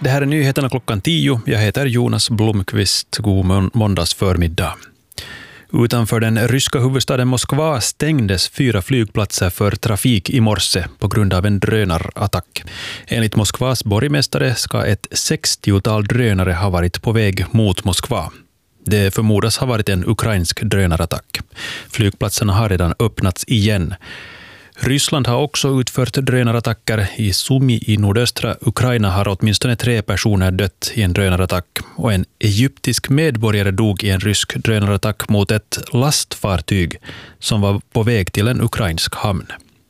Det här är nyheterna klockan 10. Jag heter Jonas Blomqvist. God måndags förmiddag. Utanför den ryska huvudstaden Moskva stängdes 4 flygplatser för trafik i morse på grund av en drönarattack. Enligt Moskvas borgmästare ska ett 60-tal drönare ha varit på väg mot Moskva. Det förmodas ha varit en ukrainsk drönarattack. Flygplatserna har redan öppnats igen. Ryssland har också utfört drönarattacker. I Sumy i nordöstra Ukraina har åtminstone 3 personer dött i en drönarattack och en egyptisk medborgare dog i en rysk drönarattack mot ett lastfartyg som var på väg till en ukrainsk hamn.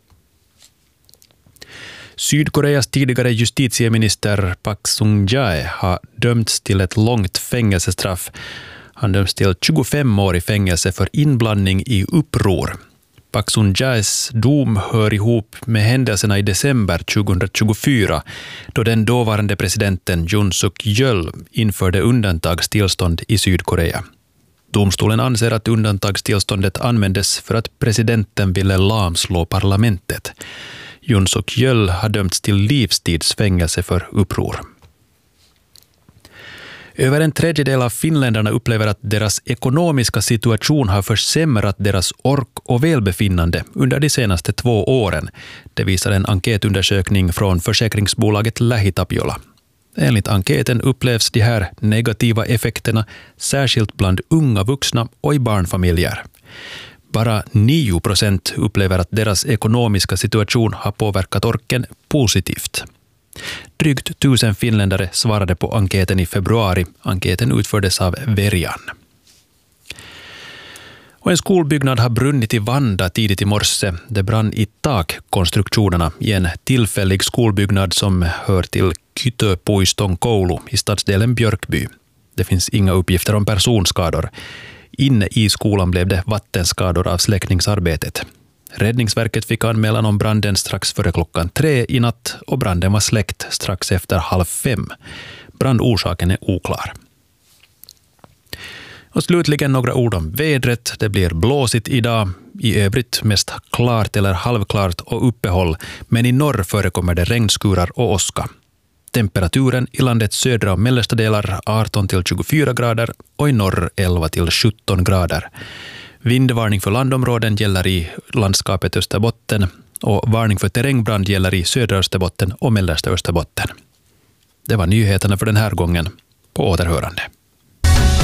Sydkoreas tidigare justitieminister Park Sung-jae har dömts till ett långt fängelsestraff. Han döms till 25 år i fängelse för inblandning i uppror. Park Sung-jaes dom hör ihop med händelserna i december 2024 då den dåvarande presidenten Yoon Suk-yeol införde undantagstillstånd i Sydkorea. Domstolen anser att undantagstillståndet användes för att presidenten ville lamslå parlamentet. Yoon Suk-yeol har dömts till livstidsfängelse för uppror. Över en tredjedel av finländarna upplever att deras ekonomiska situation har försämrat deras ork och välbefinnande under de senaste 2 åren. Det visar en enkätundersökning från försäkringsbolaget LähiTapiola. Enligt enkäten upplevs de här negativa effekterna särskilt bland unga vuxna och i barnfamiljer. Bara 9% upplever att deras ekonomiska situation har påverkat orken positivt. Drygt 1000 finländare svarade på enkäten i februari. Enkäten utfördes av Verian. Och en skolbyggnad har brunnit i Vanda tidigt i morse. Det brann i takkonstruktionerna i en tillfällig skolbyggnad som hör till Kytöpuiston koulu i stadsdelen Björkby. Det finns inga uppgifter om personskador. Inne i skolan blev det vattenskador av släckningsarbetet. Räddningsverket fick anmälan om branden strax före klockan 3 i natt och branden var släckt strax efter 4:30. Brandorsaken är oklar. Och slutligen några ord om vädret. Det blir blåsigt idag. I övrigt mest klart eller halvklart och uppehåll, men i norr förekommer det regnskurar och åska. Temperaturen i landets södra och mellersta delar 18-24 grader och i norr 11-17 grader. Vindvarning för landområden gäller i landskapet Österbotten och varning för terrängbrand gäller i södra Österbotten och mellersta Österbotten. Det var nyheterna för den här gången. På återhörande.